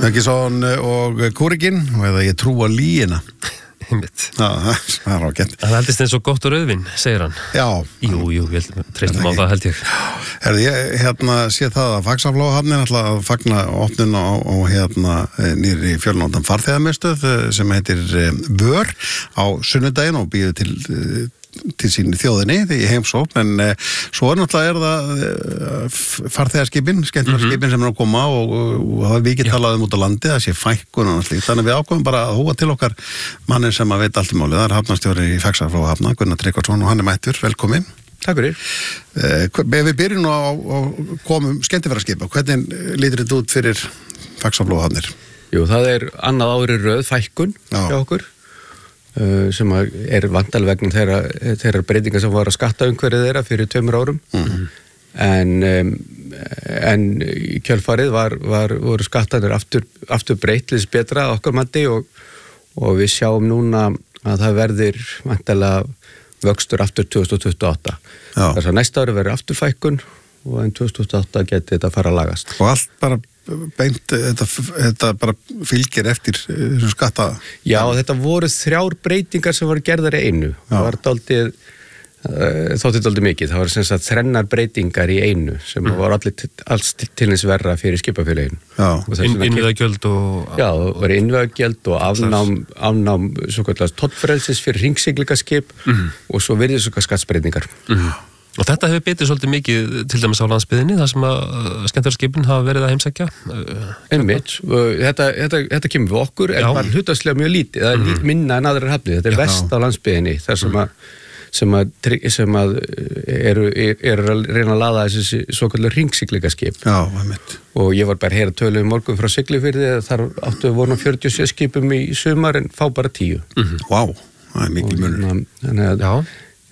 Ferguson og Kúrikinn eða ég trú á lýina. Einmitt. Já, það er ágætt. Það heldist eins og gott og rauðvin, segir hann. Já. Jú, ég treystum á það held ég. Herði, ég sé það að Faxaflóahafnin ætla að fagna opnun á nýri fjölnóttan farþegamiðstöð sem heitir Vör á sunnudaginn og býður til sín þjóðinni í heimsókn, en svo náttúrulega það farþegarskipin, skemmtiferðarskipin sem að koma og það er vikið talað út á landi, það sé fækkun og slíkt, þannig við ákveðum bara að hóa til okkar mannin sem að veit allt um málið, það er hafnarstjóri í Faxaflóahafna, Gunnar Tryggvason, og hann er mættur, velkomin. Takk fyrir. Við byrjum á komum skemmtiferðarskipa, hvernig lítur þetta út fyrir Faxaflóahafnir? Jú, það er annað ári röð fækkun hjá okkur, sem er vandalega vegna þeirra breytingar sem var að skatta umhverfið þeirra fyrir 2 árum. En í kjölfarið voru skattanir aftur breytlis betra okkar mati og við sjáum núna að það verður vandalega vöxtur aftur 2028. Þess að næsta ári verður aftur fækkun og en 2028 geti þetta fara að lagast. Og allt bara beint, þetta bara fylgir eftir þessum skatta. Já, þetta voru 3 breytingar sem voru gerðar í einu. Það var þótti dálítið mikið. Það var sem sagt 3 breytingar í einu sem var alls til eins verra fyrir skipafélaginu. Innviðagjöld og... Já, það var innviðagjöld og afnám svo kallast tollfrelsis fyrir hringsiglingaskip og svo virðisaukaskattsbreytingar. Og þetta hefur betið svolítið mikið til dæmis á landsbyggðinni, þar sem að skemmtiferðarskipin hafa verið að heimsækja. Einmitt, þetta kemur við okkur, en bara hlutfallslega mjög lítið, það er minna en aðrar hafnir, þetta er vest á landsbyggðinni, þar sem að eru að reyna að laða þessi svokallur hringsiglingaskip. Já, einmitt. Og ég var bara að tölum morgun frá Siglufirði, þar áttu að vona 47 skipum í sumar en fá bara 10. Vá, það er mikil munur. Þannig að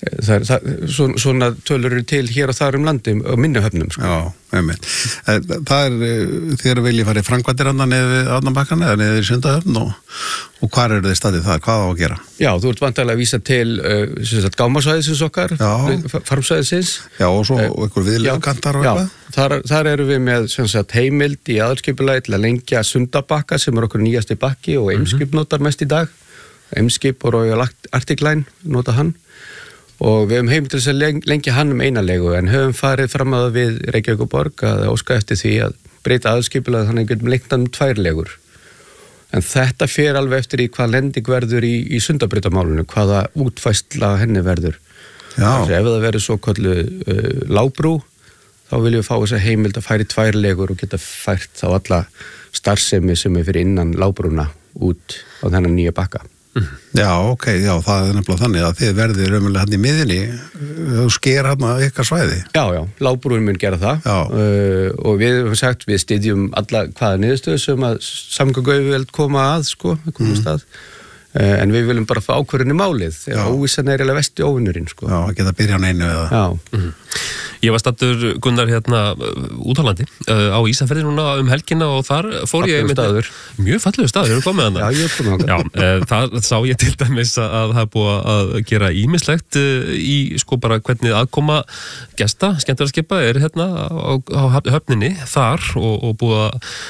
svona tölur eru til hér og þar landi og minni höfnum. Sko. Já, einmitt. Það þér vilji farið framkvæmdir andan niður Árnabakkann eða niður í Sundahöfn og hvar eru þið staðið þar? Hvað á að gera? Já, þú ert vantarlega að vísa til gámasvæðisins okkar, farmsvæðisins. Já, og svo einhver viðlegakantar og eitthvað? Já, þar eru við með heimild í aðalskipulagi til að lengja Sundabakka sem er okkur nýjasti bakki og Eimskip notar mest í dag. Eimskip og Royal Arctic Line nota hann. Og við höfum heim til þess að lengja hann eina legu en höfum farið fram að við Reykjavík og Borg að óska eftir því að breyta aðalskipulagi þannig að getum lengt hann 2 legur. En þetta fer alveg eftir í hvað lending verður í Sundabrautarmálinu, hvaða útfærsla henni verður. Ef það verður svo kallu lágbrú, þá viljum við fá þess að heimild að færi 2 legur og geta fært þá alla starfsemi sem er fyrir innan lágbrúna út á þennan nýja bakka. Já, ok, það er nefnilega þannig að þið verðið raunverulega hann í miðinni þú sker hann að ykkar svæði. Já, lágbrúin mun gera það og við höfum sagt, við styðjum alla hvaða niðurstöðu sem að samgönguauðveld koma að, komast að en við viljum bara fá ákvörðun í málið þegar óvissan er eiginlega versti óvinnurinn, Já, að geta byrja á einu eða. Já. Ég var staddur, Gunnar, út á landi á Ísafirði núna helgina og þar fór ég mjög fallegu staður, eru komið hana? Já, ég er komið hana. Það sá ég til dæmis að það er búið að gera ýmislegt í bara hvernig aðkoma gesta, skemmtiferðarskipa er á höfninni þar og búið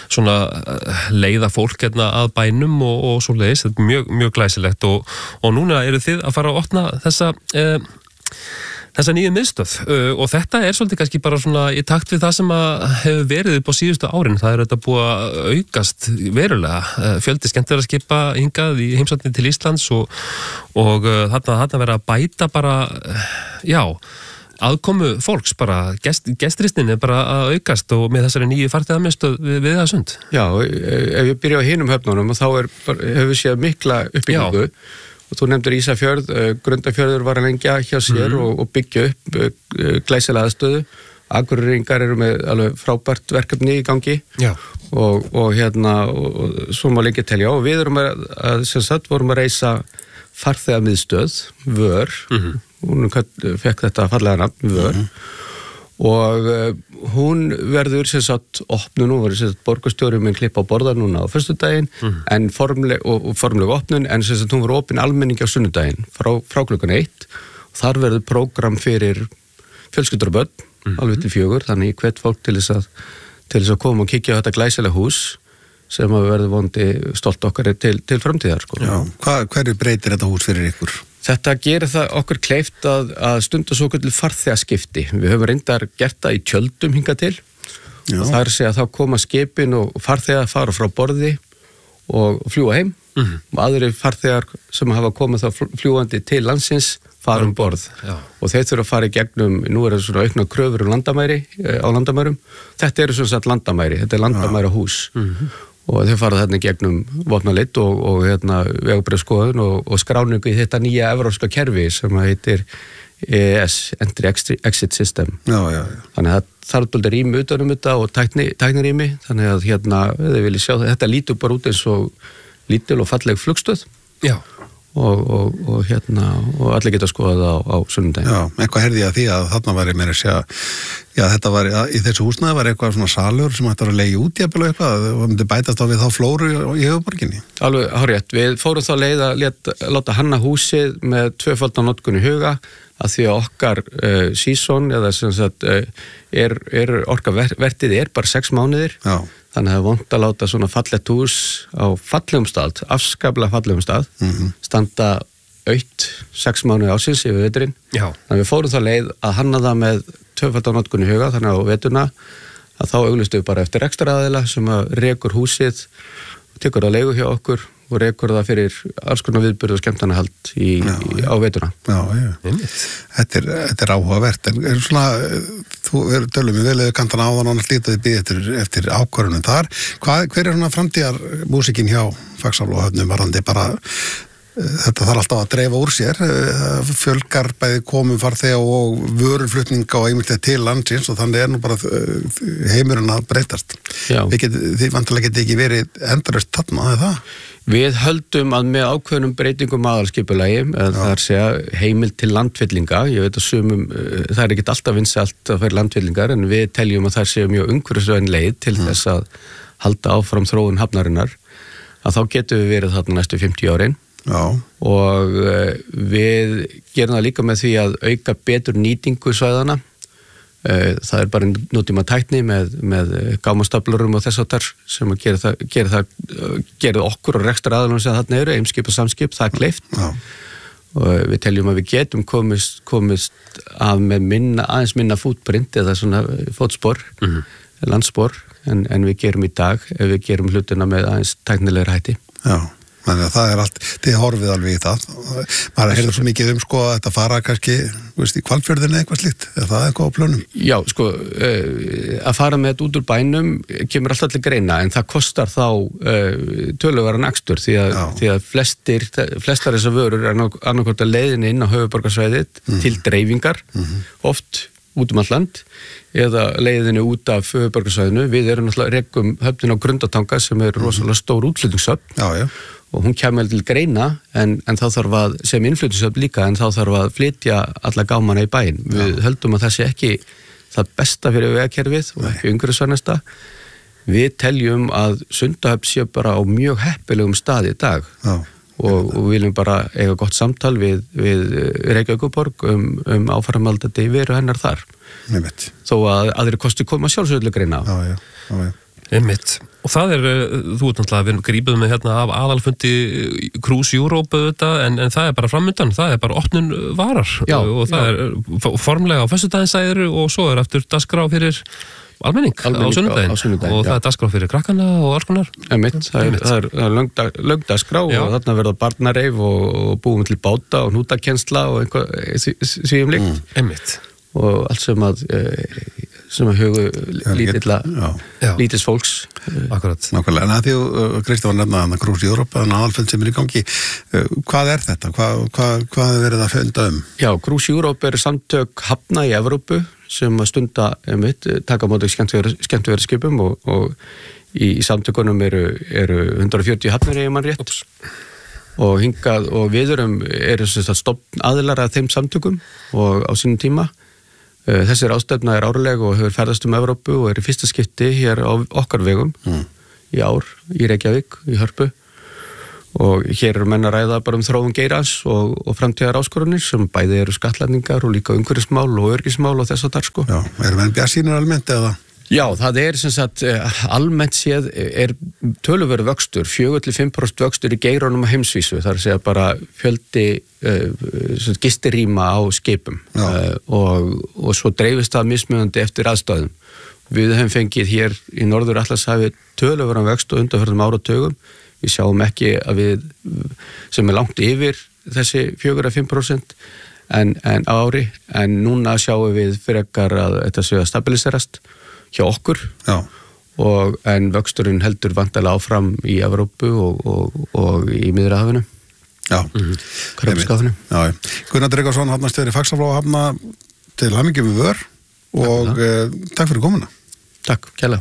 að leiða fólk að bænum og svoleiðis, þetta er mjög glæsilegt og núna eru þið að fara að opna þessa nýju miðstöð og þetta er svolítið kannski bara í takt við það sem að hefur verið upp á síðustu árin. Það er þetta búið að aukast verulega fjöldi skemmtiferðarskipa hingað í heimsókninni til Íslands og þarna verið að bæta bara, aðkomu fólks bara, gestrisnin er bara að aukast og með þessari nýju farþegamiðstöð við það sund. Já, ef ég byrja á hinum höfnunum og þá hefur við séð mikla uppbyggingu og þú nefndir Ísafjörð, Grundarfjörður var að lengja hjá sér og byggja upp glæsilega aðstöðu. Akureyringar eru með alveg frábært verkefni í gangi og svo má lengi telja og við erum vorum að reisa farþegamiðstöð, Vör, hún fekk þetta fallega nafn, Vör og hún verður opnun, hún verður borgarstjóri með klippa á borðar núna á föstudaginn en formleg opnun en hún verður opin almenningi á sunnudaginn frá klukkan 1 og þar verður prógram fyrir fjölskyldur og börn alveg til 4, þannig hvet fólk til þess að koma og kíkja á þetta glæsilega hús sem að verður vondi stolt okkar til framtíðar sko. Já, hverju breytir þetta hús fyrir ykkur? Þetta gerir það okkur kleift að stunda svo kvöldu farþegaskipti. Við höfum reyndar gert það í tjöldum hingað til. Það er að segja að þá koma skipin og farþegar fara frá borði og fljúa heim og aðri farþegar sem hafa komið þá fljúandi til landsins fara borð og þeir þurfa að fara í gegnum, nú er það svona aukna kröfur landamæri á landamærum. Þetta eru svona satt landamæri, þetta er landamæra hús og þeir fara þarna í gegnum vopnaleit og vegabréfskoðun og skráningu í þetta nýja evrópska kerfi sem heitir EES, Entry Exit System. Þannig að það er búin rými utanum þetta og tæknirými, þannig að þið viljið sjá þetta lítur bara út eins og lítil og falleg flugstöð. Já. Og allir geta skoðað á sunnudaginn. Já, eitthvað heyrði ég að því að þarna væri meira að segja, þetta var í þessu húsnæði var eitthvað svona salur sem ætti að leigja út jafnvel eitthvað, og myndi bætast á við þá flóru í höfuðborginni. Alveg hárrétt, við fórum þá leið að láta hanna húsið með tvöfaldan notkun í huga, að því að okkar season eða sem sagt okkar vertið bara 6 mánuðir. Já. Þannig að það er vont að láta svona fallegt hús á fallegum stað, afskaplega fallegum stað, standa autt 6 mánuði ásins yfir veturinn. Já. Þannig að við fórum þá leið að hanna það með tvöfaldan notkun í huga, þannig að á veturna að þá auglistu við bara eftir rekstraraðila sem að rekur húsið, tekur að leigu hjá okkur og rekur það fyrir alls konar viðburð og skemmtanahald á veturna. Þetta er áhugavert, en svona, þú tölum við vel eða kantana áðan og slítaði býð eftir ákvörðunum þar. Hver er svona framtíðar músikinn hjá Faxaflóahöfnum varðandi bara, þetta þarf alltaf að dreifa úr sér, fjölgar bæði komum farþega og vöruflutninga og einmitt til landsins og þannig nú bara heimurinn að breytast. Þið vantilega geti ekki verið endalaust þarna, er það? Við höldum að með ákveðnum breytingum aðalskipulagi, það er að segja heimild til landfyllinga, ég veit að sumum, það er ekkert alltaf vinsælt að færa landfyllingar, en við teljum að það sé mjög umhverfisvæn leið til þess að halda áfram þróun hafnarinnar, að þá getum við verið þarna næstu 50 árin. Já. Og við gerum það líka með því að auka betur nýtingu svæðana. Það er bara nútíma tækni með gámastöflurum og þess áttar sem að gera okkur og rekstraraðilum sem þarna eru, Eimskip og Samskip, það er kleift. Já. Og við teljum að við getum komist af með aðeins minna footprint eða svona fótspor, landspor, en við gerum í dag ef við gerum hlutina með aðeins tæknilegra hætti. Já. Þannig að það er allt, þið horfið alveg í það. Maður heyrður svo mikið sko að þetta fara kannski, í Hvalfjörðinni eitthvað slíkt, er það eitthvað á plönum? Já, sko, að fara með þetta út úr bænum kemur alltaf til greina, en það kostar þá töluverðan akstur því að flestar þessar vörur er annarkvort að leiðinni inn á höfuðborgarsvæðið til dreifingar, oft út all land, eða leiðinni út af höfuðborgarsvæðinu. Við erum náttúrulega rekum höfnin á Grundartanga sem er rosalega stór útflutningshöfn. Já. Og hún kemur til greina, en þá þarf að, sem innflutningshöfn líka, en þá þarf að flytja alla gámana í bæinn. Við höldum að það sé ekki það besta fyrir vegakerfið og ekki umhverfisvænasta. Við teljum að Sundahöfn sé bara á mjög heppilegum stað í dag. Já. Og við viljum bara eiga gott samtal við Reykjavíkurborg um áframhaldandi veru hennar þar. Einmitt. Þó að aðrir kosti koma sjálfsögðlega greina á. Já. Einmitt. Og það þú ert náttúrulega, við grípuðum með af aðalfundi Cruise Europe en það er bara framundan, það er bara opnun varar. Já, og það er formlega á föstudaginn sæður og svo er aftur dagskrá fyrir almenning á sunnudaginn og það er dagskrá fyrir krakkana og alls konar. Það er löng dagskrá og þarna verða barnareif og búum til báta og hnútakensla og einhvað því líkt. Einmitt. Og allt sem að hugu lítils fólks. Akkurat. Nákvæmlega, en að því Kristján var nefnað Cruise Europe, aðalfund sem er í gangi. Hvað er þetta? Hvað er verið að funda um? Já, Cruise Europe er samtök hafna í Evrópu sem að stunda taka á móti skemmtiferðaskipum og í samtökunum eru 140 hafnir ef mann rétt. Og hingað og við eru stofn aðilar að þeim samtökum og á sínum tíma. Þessi ráðstefna er árleg og hefur ferðast Evrópu og er í fyrsta skipti hér á okkar vegum í ár, í Reykjavík, í Hörpu. Og hér eru menn að ræða bara þróun geirans og framtíðar áskorunir sem bæði eru skattlagningar og líka umhverfismál og öryggismál og þess að þar sko. Já, eru menn bjartsýnir almennt eða? Já, það sem sagt almennt séð töluverður vöxtur, 4-5% vöxtur í geironum á heimsvísu, þar segja bara fjöldi gistirýma á skipum og svo dreifist það mismunandi eftir aðstæðum. Við höfum fengið hér í Norður Atlantshafi töluverðan vöxt og undanförnum áratugum. Við sjáum ekki að við sem langt yfir þessi 4-5% en á ári, en núna sjáum við frekar að þetta sé að stabiliserast hjá okkur en vöxturinn heldur vantarlega áfram í Evrópu og í Miðjarðarhafinu. Karabíska-hafinu. Gunnar Tryggvason, hafnarstjóri Faxaflóa hafna, til hamingju með vör og takk fyrir komuna. Takk, kærlega.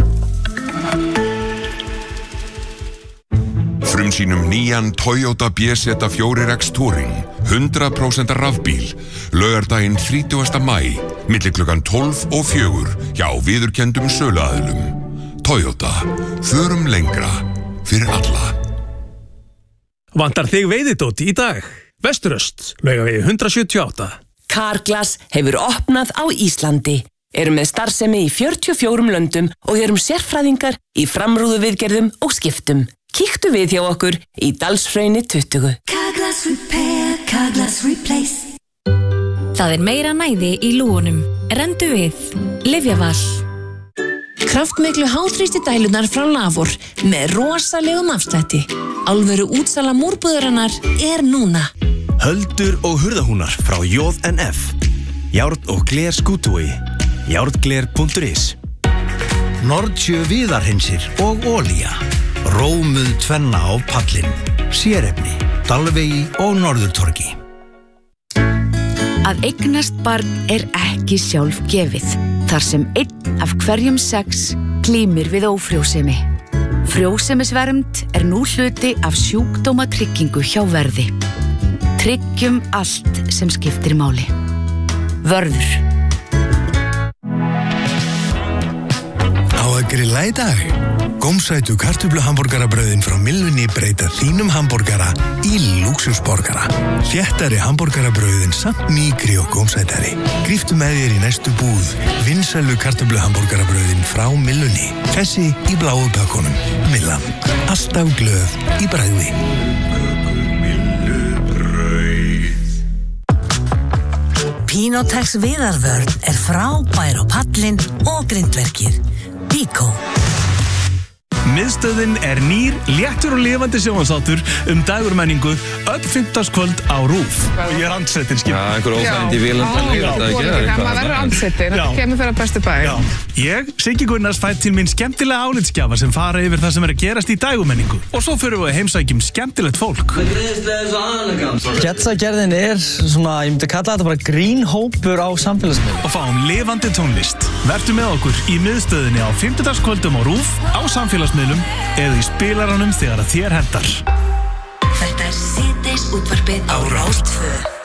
Frumsýnum nýjan Toyota BZ4X Touring, 100% rafbíl, laugardaginn 30. maí, milli klukkan 12 og 4 hjá viðurkenndum söluaðilum. Toyota, förum lengra fyrir alla. Vantar þig veiðidót í dag? Vesturöst, Laugavegi 178. Carglass hefur opnað á Íslandi. Erum með starfsemi í 44 löndum og erum sérfræðingar í framrúðuviðgerðum og skiptum. Kíktu við hjá okkur í Dalshrauni 20. Carglass Repair, Carglass Replace. Það meira næði í lúgunum. Rendu við. Lyfjaval. Kraftmiklu háþrýsti dælunar frá Lavor með rosalegum afslætti. Alvöru útsala múrbúðurinnar núna. Höldur og hurðahúnar frá JNF. Járn og gler skútúi. Járngler.is. Nordsjö viðarhinsir og olía. Rómuð tvenna á pallin. Sérefni, Dalvegi og Norðurtorgi. Að eignast barn ekki sjálf gefið. Þar sem 1 af hverjum 6 glímir við ófrjósemi. Frjósemisvernd nú hluti af sjúkdómatryggingu hjá Verði. Tryggjum allt sem skiptir máli. Vörður. Á að grilla í dag. Gómsætu kartöfluhamborgarabrauðin frá Millunni breyta þínum hamborgara í lúxusborgara. Þéttari hamborgarabrauðin samt mýkri og gómsætari. Gríftu með þér í næstu búð. Vinsælu kartöfluhamborgarabrauðin frá Millunni. Þessi í bláu pökkunum. Millan. Alltaf glöð í bragði. Pinotex viðarvörn frábær á pallinn og grindverkið. Bíkó. Miðstöðin nýr, léttur og lifandi sjónvarpsþáttur dagurmenningu öll fimmtudagskvöld á RÚV. Ég andsettin, skil. Já, einhver óþægindi vélandi. Það verður andsettin, þetta kemur þeirra bestu bæ. Ég, Siggi Gunnars, fætt til mín skemmtilega álitsgjafa sem fara yfir það sem að gerast í dagurmenningu. Og svo fyrir við að heimsækjum skemmtilegt fólk. Getsagerðin svona, ég myndi kalla þetta bara grínhópur á samfélagsmiðlum. Og fáum lifandi tónlist. Vertu með okkur í miðstöðinni á fimmtudagskvöldum á RÚV, á samfélagsmiðlum eða í spilaranum þegar þér hentar. Þetta síðdeis útvarpið á Rás 2.